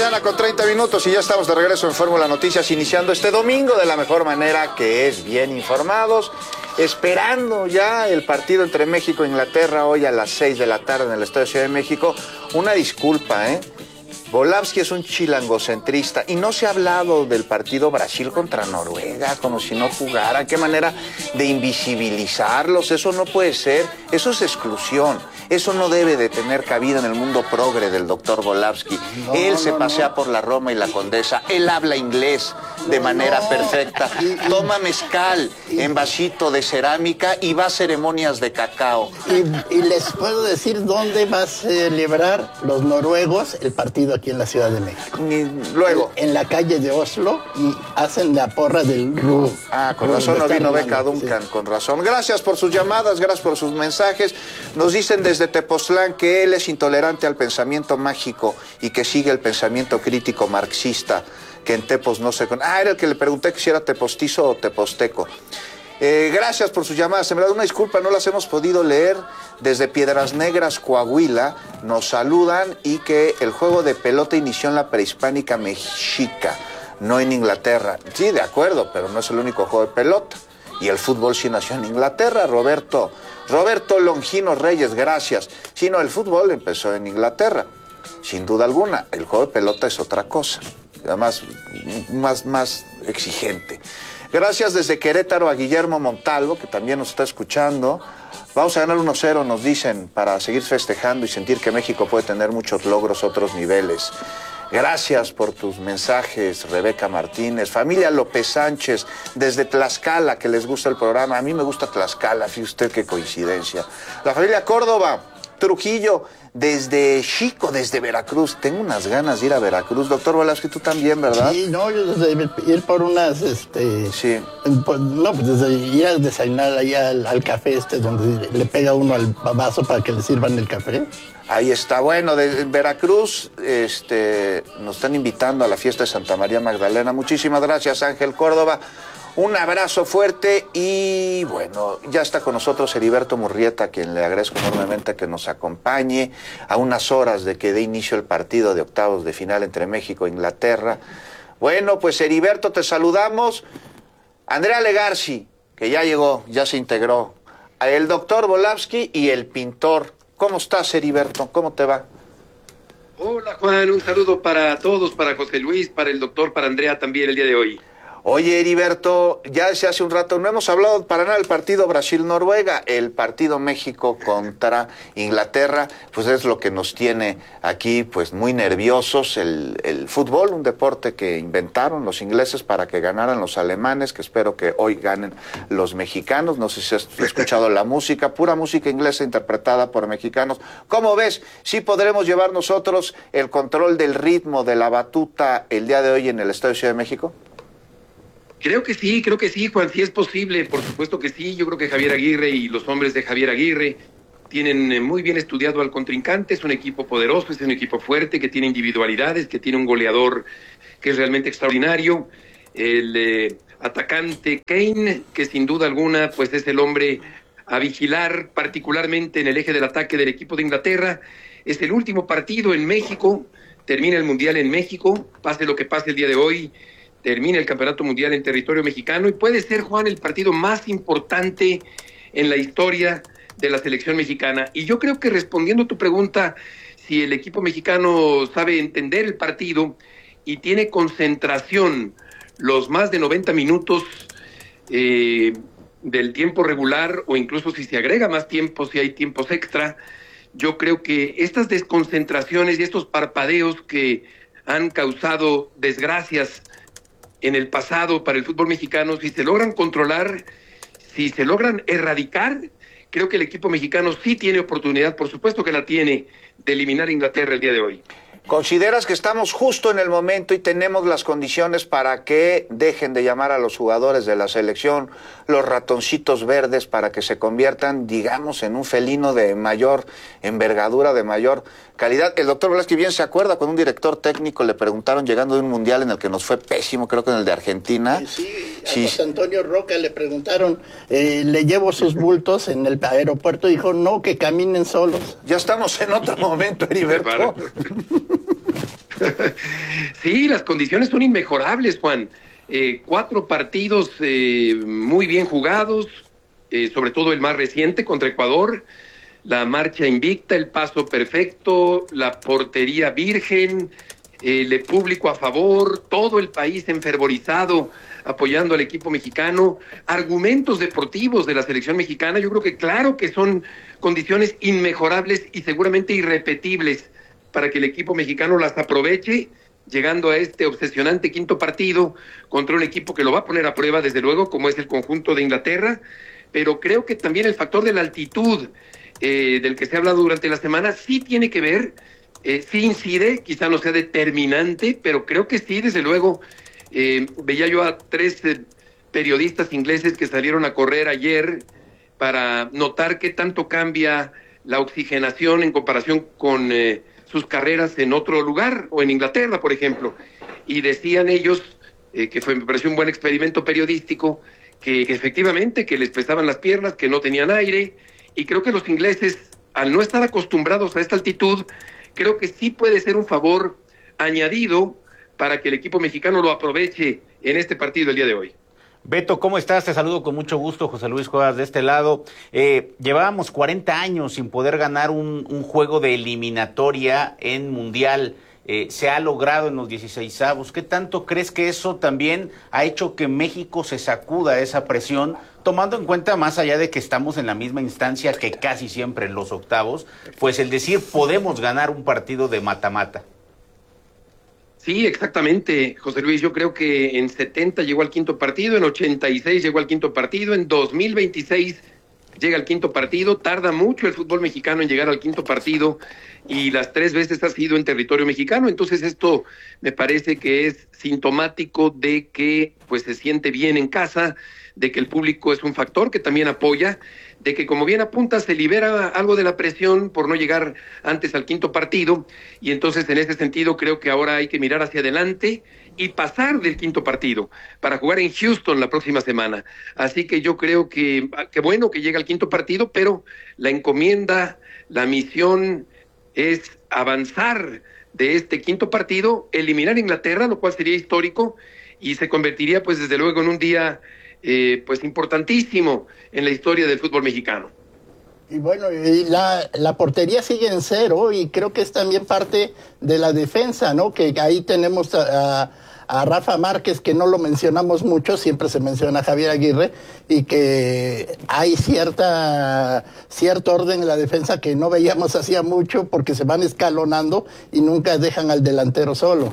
mañana con 30 minutos y ya estamos de regreso en Fórmula Noticias, iniciando este domingo de la mejor manera, que es bien informados, esperando ya el partido entre México e Inglaterra hoy a las 6 de la tarde en el Estadio Ciudad de México. Una disculpa, Volávsky es un chilangocentrista y no se ha hablado del partido Brasil contra Noruega como si no jugara. Qué manera de invisibilizarlos. Eso no puede ser, eso es exclusión. Eso no debe de tener cabida en el mundo progre del doctor Volávsky. Él se pasea por la Roma y la Condesa, él habla inglés de manera perfecta, toma mezcal en vasito de cerámica y va a ceremonias de cacao. Y les puedo decir dónde va a celebrar los noruegos el partido aquí en la Ciudad de México. Luego. En la calle de Oslo, y hacen la porra del RU. Con razón no vino Beca Duncan, sí. Con razón. Gracias por sus llamadas, gracias por sus mensajes. Nos dicen desde Tepoztlán que él es intolerante al pensamiento mágico y que sigue el pensamiento crítico marxista, que en Tepos no se... era el que le pregunté que si era tepostizo o teposteco. Gracias por sus llamadas. En verdad, una disculpa, no las hemos podido leer. Desde Piedras Negras, Coahuila, nos saludan y que el juego de pelota inició en la prehispánica mexica, no en Inglaterra. Sí, de acuerdo, pero no es el único juego de pelota. Y el fútbol sí nació en Inglaterra, Roberto Longino Reyes, gracias. Sí, no, el fútbol empezó en Inglaterra, sin duda alguna. El juego de pelota es otra cosa, además más exigente. Gracias desde Querétaro a Guillermo Montalvo, que también nos está escuchando. Vamos a ganar 1-0, nos dicen, para seguir festejando y sentir que México puede tener muchos logros, otros niveles. Gracias por tus mensajes, Rebeca Martínez. Familia López Sánchez, desde Tlaxcala, que les gusta el programa. A mí me gusta Tlaxcala, fíjese usted qué coincidencia. La familia Córdoba, Trujillo, desde Chico, desde Veracruz. Tengo unas ganas de ir a Veracruz. Doctor Volávsky, tú también, ¿verdad? Sí, no, yo desde ir por unas, Sí. Desde ir a desayunar allá al café donde le pega uno al vaso para que le sirvan el café. Ahí está. Bueno, de Veracruz nos están invitando a la fiesta de Santa María Magdalena. Muchísimas gracias, Ángel Córdoba. Un abrazo fuerte y bueno, ya está con nosotros Heriberto Murrieta, a quien le agradezco enormemente que nos acompañe a unas horas de que dé inicio el partido de octavos de final entre México e Inglaterra. Bueno, pues Heriberto, te saludamos. Andrea Legarci, que ya llegó, ya se integró. El doctor Volávsky y el pintor. ¿Cómo estás, Heriberto? ¿Cómo te va? Hola, Juan, un saludo para todos, para José Luis, para el doctor, para Andrea también el día de hoy. Oye, Heriberto, ya desde hace un rato no hemos hablado para nada del partido Brasil-Noruega, el partido México contra Inglaterra, pues es lo que nos tiene aquí pues muy nerviosos, el fútbol, un deporte que inventaron los ingleses para que ganaran los alemanes, que espero que hoy ganen los mexicanos. No sé si has escuchado la música, pura música inglesa interpretada por mexicanos. ¿Cómo ves? ¿Sí podremos llevar nosotros el control del ritmo de la batuta el día de hoy en el Estadio Ciudad de México? Creo que sí, Juan, sí es posible, por supuesto que sí. Yo creo que Javier Aguirre y los hombres de Javier Aguirre tienen muy bien estudiado al contrincante. Es un equipo poderoso, es un equipo fuerte, que tiene individualidades, que tiene un goleador que es realmente extraordinario. El atacante Kane, que sin duda alguna pues es el hombre a vigilar, particularmente en el eje del ataque del equipo de Inglaterra. Es el último partido en México, termina el Mundial en México, pase lo que pase el día de hoy. Termina el Campeonato Mundial en territorio mexicano y puede ser, Juan, el partido más importante en la historia de la selección mexicana. Y yo creo que respondiendo a tu pregunta, si el equipo mexicano sabe entender el partido y tiene concentración los más de 90 minutos del tiempo regular, o incluso si se agrega más tiempo, si hay tiempos extra, yo creo que estas desconcentraciones y estos parpadeos que han causado desgracias en el pasado para el fútbol mexicano, si se logran controlar, si se logran erradicar, creo que el equipo mexicano sí tiene oportunidad, por supuesto que la tiene, de eliminar a Inglaterra el día de hoy. ¿Consideras que estamos justo en el momento y tenemos las condiciones para que dejen de llamar a los jugadores de la selección los ratoncitos verdes, para que se conviertan, digamos, en un felino de mayor envergadura, de mayor calidad? El doctor Volávsky bien se acuerda cuando un director técnico le preguntaron, llegando de un mundial en el que nos fue pésimo, creo que en el de Argentina. Sí, a José Antonio Roca le preguntaron, le llevo sus bultos en el aeropuerto, dijo, no, que caminen solos. Ya estamos en otro momento, Heriberto. Sí, las condiciones son inmejorables, Juan. 4 partidos muy bien jugados, sobre todo el más reciente contra Ecuador, la marcha invicta, el paso perfecto, la portería virgen, el público a favor, todo el país enfervorizado apoyando al equipo mexicano, argumentos deportivos de la selección mexicana. Yo creo que claro que son condiciones inmejorables y seguramente irrepetibles para que el equipo mexicano las aproveche, llegando a este obsesionante quinto partido contra un equipo que lo va a poner a prueba, desde luego, como es el conjunto de Inglaterra, pero creo que también el factor de la altitud, del que se ha hablado durante la semana, sí tiene que ver, sí incide, quizá no sea determinante, pero creo que sí, desde luego. Veía yo a 3 periodistas ingleses que salieron a correr ayer para notar qué tanto cambia la oxigenación en comparación con sus carreras en otro lugar, o en Inglaterra, por ejemplo, y decían ellos, me pareció un buen experimento periodístico, que efectivamente que les pesaban las piernas, que no tenían aire, y creo que los ingleses, al no estar acostumbrados a esta altitud, creo que sí puede ser un favor añadido para que el equipo mexicano lo aproveche en este partido el día de hoy. Beto, ¿cómo estás? Te saludo con mucho gusto, José Luis Cuevas de este lado. Llevábamos 40 años sin poder ganar un juego de eliminatoria en Mundial. Se ha logrado en los 16avos. ¿Qué tanto crees que eso también ha hecho que México se sacuda esa presión, tomando en cuenta, más allá de que estamos en la misma instancia que casi siempre en los octavos, pues el decir podemos ganar un partido de mata-mata? Sí, exactamente, José Luis. Yo creo que en 70 llegó al quinto partido, en 86 llegó al quinto partido, en 2026 llega al quinto partido. Tarda mucho el fútbol mexicano en llegar al quinto partido y las 3 veces ha sido en territorio mexicano. Entonces esto me parece que es sintomático de que pues se siente bien en casa, de que el público es un factor que también apoya, de que, como bien apunta, se libera algo de la presión por no llegar antes al quinto partido, y entonces en ese sentido creo que ahora hay que mirar hacia adelante y pasar del quinto partido para jugar en Houston la próxima semana. Así que yo creo que bueno que llega al quinto partido, pero la encomienda, la misión es avanzar de este quinto partido, eliminar a Inglaterra, lo cual sería histórico y se convertiría pues desde luego en un día pues importantísimo en la historia del fútbol mexicano. Y bueno, y la portería sigue en 0 y creo que es también parte de la defensa, ¿no? Que ahí tenemos a Rafa Márquez, que no lo mencionamos mucho, siempre se menciona a Javier Aguirre, y que hay cierto orden en la defensa que no veíamos hacía mucho porque se van escalonando y nunca dejan al delantero solo.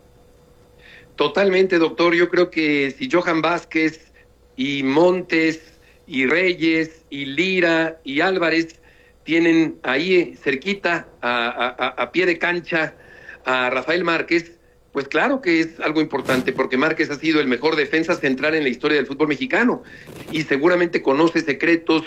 Totalmente, doctor. Yo creo que si Johan Vázquez y Montes y Reyes y Lira y Álvarez tienen ahí cerquita a pie de cancha a Rafael Márquez, pues claro que es algo importante, porque Márquez ha sido el mejor defensa central en la historia del fútbol mexicano y seguramente conoce secretos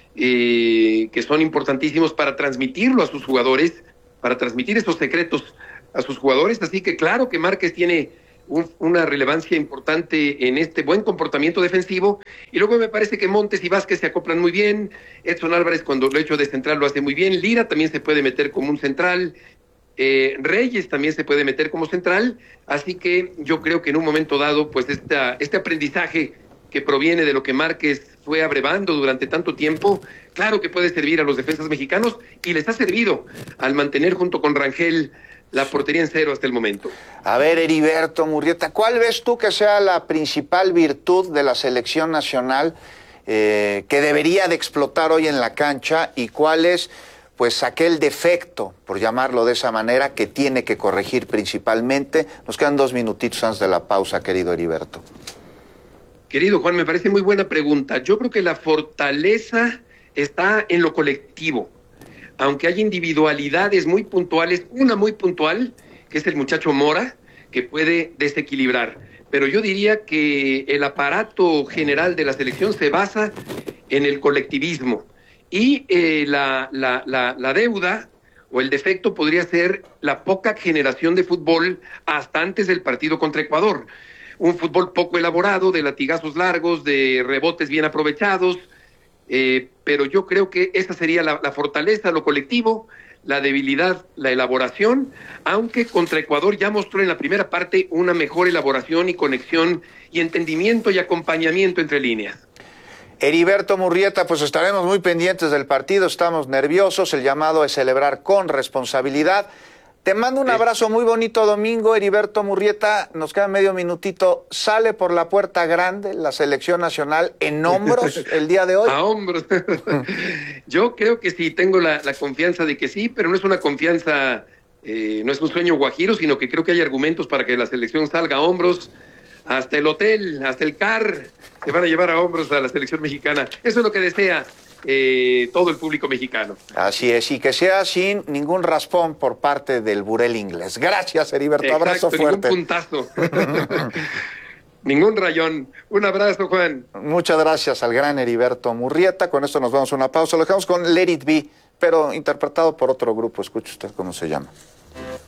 que son importantísimos para transmitirlo a sus jugadores, para transmitir esos secretos a sus jugadores. Así que claro que Márquez tiene una relevancia importante en este buen comportamiento defensivo, y luego me parece que Montes y Vázquez se acoplan muy bien. Edson Álvarez, cuando lo ha hecho de central, lo hace muy bien. Lira también se puede meter como un central, Reyes también se puede meter como central, así que yo creo que en un momento dado pues este aprendizaje que proviene de lo que Márquez fue abrevando durante tanto tiempo, claro que puede servir a los defensas mexicanos, y les ha servido al mantener junto con Rangel la portería en 0 hasta el momento. A ver, Heriberto Murrieta, ¿cuál ves tú que sea la principal virtud de la selección nacional que debería de explotar hoy en la cancha, y cuál es pues aquel defecto, por llamarlo de esa manera, que tiene que corregir principalmente? Nos quedan 2 minutitos antes de la pausa, querido Heriberto. Querido Juan, me parece muy buena pregunta. Yo creo que la fortaleza está en lo colectivo. Aunque hay individualidades muy puntuales, una muy puntual, que es el muchacho Mora, que puede desequilibrar. Pero yo diría que el aparato general de la selección se basa en el colectivismo. Y la deuda o el defecto podría ser la poca generación de fútbol hasta antes del partido contra Ecuador. Un fútbol poco elaborado, de latigazos largos, de rebotes bien aprovechados, pero yo creo que esa sería la fortaleza, lo colectivo, la debilidad, la elaboración, aunque contra Ecuador ya mostró en la primera parte una mejor elaboración y conexión y entendimiento y acompañamiento entre líneas. Heriberto Murrieta, pues estaremos muy pendientes del partido, estamos nerviosos, el llamado es celebrar con responsabilidad. Te mando un abrazo muy bonito, Domingo. Heriberto Murrieta, nos queda medio minutito. ¿Sale por la puerta grande la selección nacional en hombros el día de hoy? A hombros. Yo creo que sí, tengo la confianza de que sí, pero no es una confianza, no es un sueño guajiro, sino que creo que hay argumentos para que la selección salga a hombros. Hasta el hotel, hasta el CAR, se van a llevar a hombros a la selección mexicana. Eso es lo que desea todo el público mexicano. Así es, y que sea sin ningún raspón por parte del burel inglés. Gracias, Heriberto. Exacto, abrazo fuerte. Ningún puntazo. Ningún rayón. Un abrazo, Juan. Muchas gracias al gran Heriberto Murrieta. Con esto nos vamos a una pausa. Lo dejamos con Let It Be, pero interpretado por otro grupo. Escuche usted cómo se llama.